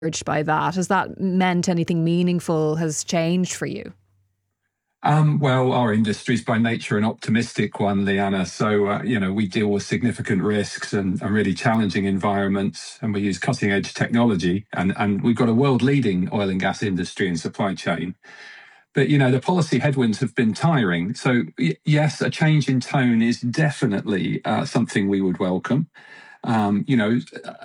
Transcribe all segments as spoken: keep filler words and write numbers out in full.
encouraged by that? Has that meant anything meaningful has changed for you? Um, well, our industry is by nature an optimistic one, Leanna. So, uh, you know, we deal with significant risks and, and really challenging environments, and we use cutting edge technology. And, and we've got a world leading oil and gas industry and supply chain. But, you know, the policy headwinds have been tiring. So, y- yes, a change in tone is definitely uh, something we would welcome. Um, you know,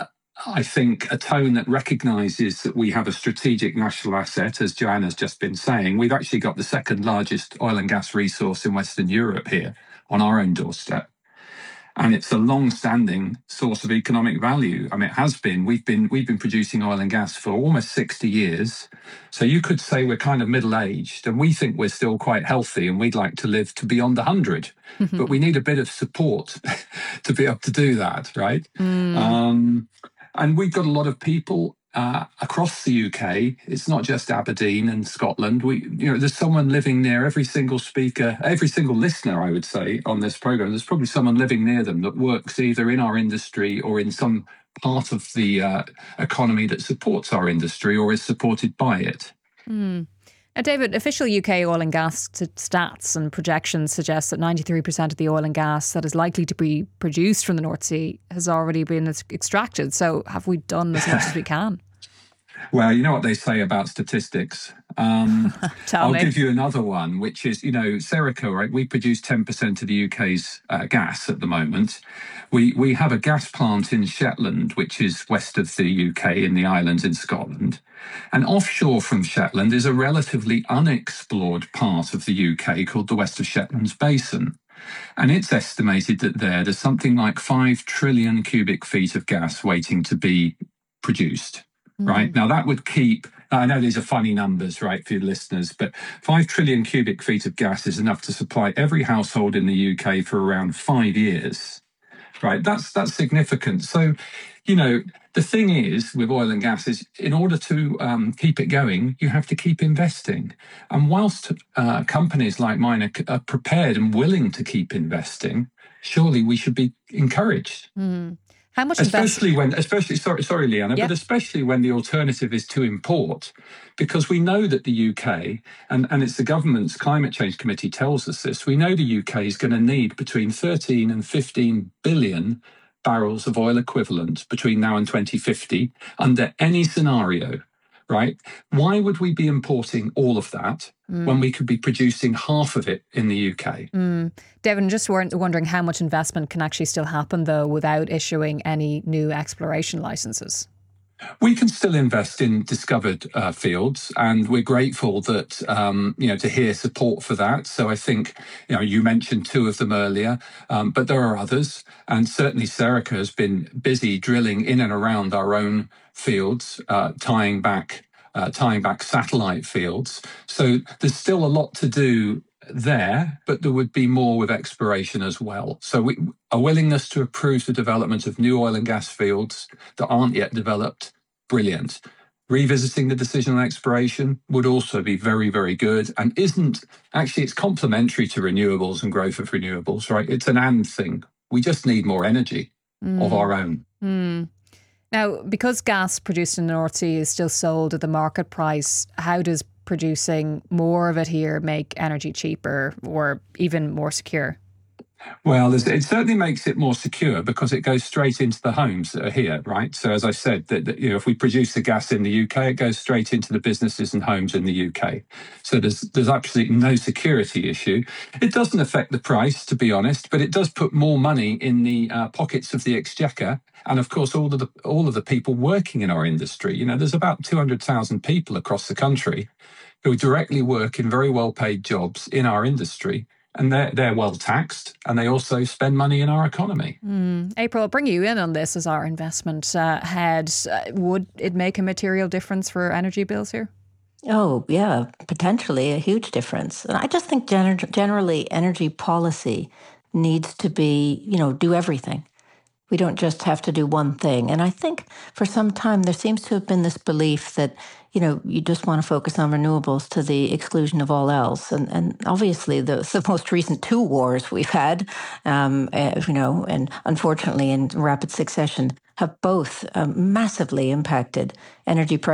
I think a tone that recognises that we have a strategic national asset, as Joanna's just been saying. We've actually got the second largest oil and gas resource in Western Europe here on our own doorstep. And it's a long-standing source of economic value. I mean, it has been. We've been we've been producing oil and gas for almost sixty years. So you could say we're kind of middle-aged, and we think we're still quite healthy, and we'd like to live to beyond one hundred. But we need a bit of support to be able to do that, right? Mm. Um, and we've got a lot of people uh, across the U K. It's not just Aberdeen and Scotland. We, you know, there's someone living near every single speaker, every single listener, I would say, on this program. There's probably someone living near them that works either in our industry or in some part of the uh, economy that supports our industry or is supported by it. Mm. Now, David, official U K oil and gas t- stats and projections suggest that ninety-three percent of the oil and gas that is likely to be produced from the North Sea has already been ex- extracted. So have we done as much as we can? Well, you know what they say about statistics. Um, Tell I'll me. give you another one, which is, you know, Serica, right? We produce ten percent of the U K's uh, gas at the moment. We we have a gas plant in Shetland, which is west of the U K in the islands in Scotland. And offshore from Shetland is a relatively unexplored part of the U K called the West of Shetlands Basin. And it's estimated that there, there's something like five trillion cubic feet of gas waiting to be produced. Right. Now, that would keep, I know these are funny numbers, right, for your listeners, but five trillion cubic feet of gas is enough to supply every household in the U K for around five years. Right. That's that's significant. So, you know, the thing is with oil and gas is in order to um, keep it going, you have to keep investing. And whilst uh, companies like mine are, are prepared and willing to keep investing, surely we should be encouraged. Mm. How much Especially investment? when, especially, sorry, sorry, Leanna, Yep. but especially when the alternative is to import, because we know that the U K, and, and it's the government's climate change committee tells us this, we know the U K is going to need between thirteen and fifteen billion barrels of oil equivalent between now and twenty fifty under any scenario, right? Why would we be importing all of that Mm. when we could be producing half of it in the U K? Mm. David, I'm just wor- wondering how much investment can actually still happen, though, without issuing any new exploration licenses. We can still invest in discovered uh, fields, and we're grateful that um, you know to hear support for that. So I think you know you mentioned two of them earlier, um, but there are others, and certainly Serica has been busy drilling in and around our own fields, uh, tying back uh, tying back satellite fields. So there's still a lot to do there, but there would be more with exploration as well. So we, a willingness to approve the development of new oil and gas fields that aren't yet developed, brilliant. Revisiting the decision on exploration would also be very, very good, and isn't actually, it's complementary to renewables and growth of renewables, right? It's an and thing. We just need more energy Mm. of our own. Mm. Now, because gas produced in the North Sea is still sold at the market price, how does producing more of it here make energy cheaper or even more secure? Well, there's, it certainly makes it more secure because it goes straight into the homes that are here, right? So, as I said, that, that you know, if we produce the gas in the U K, it goes straight into the businesses and homes in the U K. So there's there's absolutely no security issue. It doesn't affect the price, to be honest, but it does put more money in the uh, pockets of the exchequer, and of course, all of the all of the people working in our industry. You know, there's about two hundred thousand people across the country who directly work in very well-paid jobs in our industry. And they're, they're well taxed, and they also spend money in our economy. Mm. April, I'll bring you in on this as our investment uh, head. Uh, would it make a material difference for energy bills here? Oh, yeah, potentially a huge difference. And I just think gener- generally energy policy needs to be, you know, do everything. We don't just have to do one thing. And I think for some time there seems to have been this belief that, you know, you just want to focus on renewables to the exclusion of all else. And and obviously the, the most recent two wars we've had, um, uh, you know, and unfortunately in rapid succession, have both um, massively impacted energy prices.